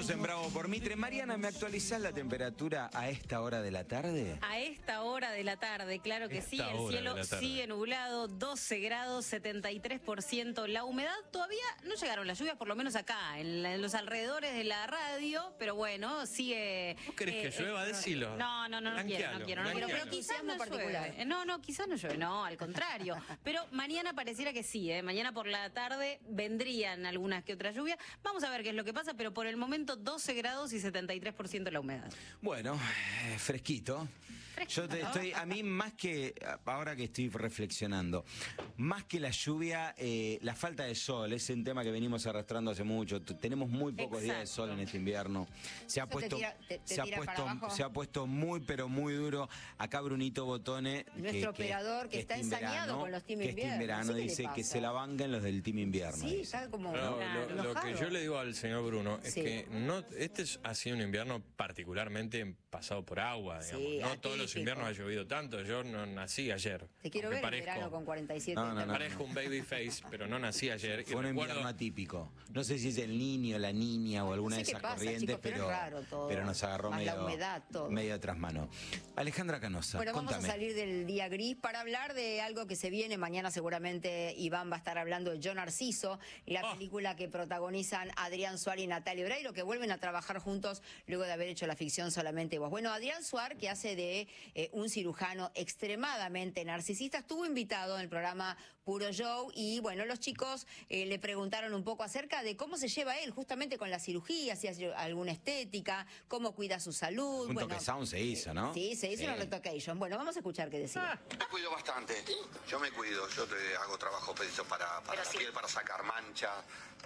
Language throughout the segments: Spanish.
Estamos en Bravo por Mitre. Mariana, ¿me actualizás la temperatura a esta hora de la tarde? A esta hora de la tarde, claro que sí. El cielo sigue nublado, 12 grados, 73%. La humedad, todavía no llegaron las lluvias, por lo menos acá, en los alrededores de la radio, pero bueno, sigue... ¿Vos querés que llueva? Decilo. No quiero, pero quizás no llueve. No, quizás no llueve, no, al contrario. Pero mañana pareciera que sí, mañana por la tarde vendrían algunas que otras lluvias. Vamos a ver qué es lo que pasa, pero por el momento 12 grados y 73% la humedad. Bueno, fresquito. Yo estoy, a mí más que, ahora que estoy reflexionando, más que la lluvia, la falta de sol, es un tema que venimos arrastrando hace mucho. Tenemos muy pocos días de sol en este invierno. Se ha puesto muy, pero muy duro. Acá Brunito Botone, nuestro operador que está ensañado con los Team Invierno, dice que se la banquen los del Team Invierno. Sí, está como lo que yo le digo al señor Bruno es que no, ha sido un invierno particularmente pasado por agua, digamos. Sí, no todos los inviernos ha llovido tanto. Yo no nací ayer. Te quiero ver en verano con 47. Parezco un baby face, pero no nací ayer. Fue un invierno atípico. No sé si es el niño, la niña o alguna de esas corrientes, chicos, pero nos agarró medio tras mano. Alejandra Canosa, bueno, contame. Vamos a salir del día gris para hablar de algo que se viene. Mañana seguramente Iván va a estar hablando de Yo Narciso, la película que protagonizan Adrián Suárez y Natalia Oreiro, que vuelven a trabajar juntos luego de haber hecho la ficción Solamente Vos. Bueno, Adrián Suárez, que hace de un cirujano extremadamente narcisista, estuvo invitado en el programa Puro Show y bueno, los chicos le preguntaron un poco acerca de cómo se lleva él justamente con la cirugía, si hace alguna estética, cómo cuida su salud. Un toque sound se hizo, ¿no? Sí, se hizo una retocation. Bueno, vamos a escuchar qué decía. Me cuido bastante. Yo me cuido. Yo hago trabajo preciso para la piel, para sacar mancha.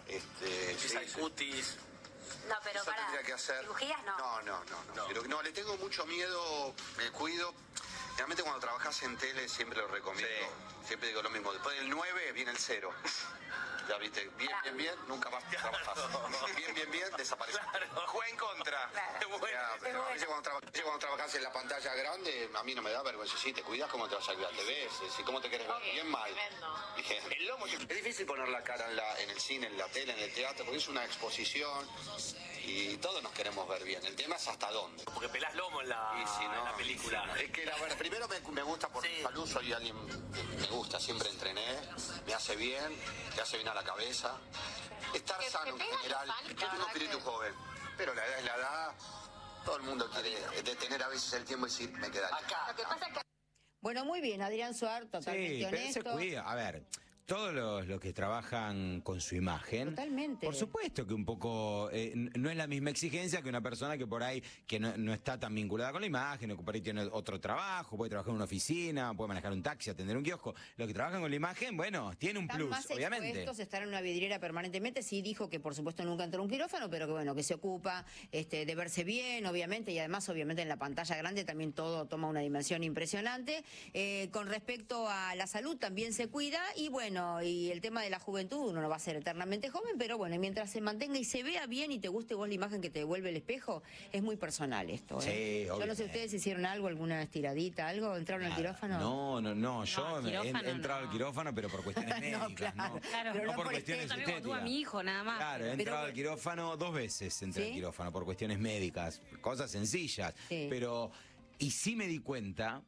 Cutis. No, pero eso tendría que hacer. ¿Cirugías no? No, le tengo mucho miedo, me cuido. Realmente cuando trabajas en tele siempre lo recomiendo. Sí. Siempre digo lo mismo. Después del 9 viene el 0. Ya viste, bien, nunca más trabajas. Bien, desaparece. Claro. Juega en contra. Claro. Pero a veces cuando trabajas en la pantalla grande, a mí no me da vergüenza. Sí, te cuidas, ¿cómo te vas a cuidar? Te ves, ¿cómo te querés ver? Bien mal. El lomo, es difícil poner la cara en el cine, en la tele, en el teatro, porque es una exposición y todos nos queremos ver bien. El tema es hasta dónde. Porque pelás lomo en la película. Es que primero me gusta por mi salud, soy alguien que me gusta, siempre entrené, me hace bien, te hace bien a la cabeza. Estar sano en general. Yo tengo espíritu joven, pero la edad es la edad. Todo el mundo quiere detener a veces el tiempo y decir, me queda acá. Lo que pasa es que... Bueno, muy bien, Adrián Suárez, totalmente honesto. Pero se cuida. A ver, todos los que trabajan con su imagen, totalmente. Por supuesto que un poco no es la misma exigencia que una persona que por ahí que no está tan vinculada con la imagen, o que por ahí tiene otro trabajo, puede trabajar en una oficina, puede manejar un taxi, atender un kiosco. Los que trabajan con la imagen, bueno, tiene un plus, más obviamente. Expuestos, estar en una vidriera permanentemente. Sí dijo que por supuesto nunca entró a un quirófano, pero que bueno, que se ocupa de verse bien, obviamente, y además obviamente en la pantalla grande también todo toma una dimensión impresionante. Con respecto a la salud también se cuida y bueno, y el tema de la juventud, uno no va a ser eternamente joven, pero bueno, mientras se mantenga y se vea bien y te guste vos la imagen que te devuelve el espejo, es muy personal esto. Sí, yo no sé, ¿ustedes hicieron algo, alguna estiradita, algo? ¿Entraron al quirófano? No, yo he entrado al quirófano, pero por cuestiones médicas, claro, no por cuestiones estéticas. También tuve a mi hijo, nada más. Claro, he entrado al quirófano 2 veces, al quirófano por cuestiones médicas, cosas sencillas, pero... Y sí me di cuenta,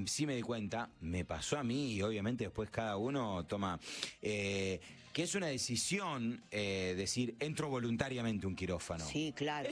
me pasó a mí y obviamente después cada uno toma, que es una decisión decir, entro voluntariamente a un quirófano. Sí, claro.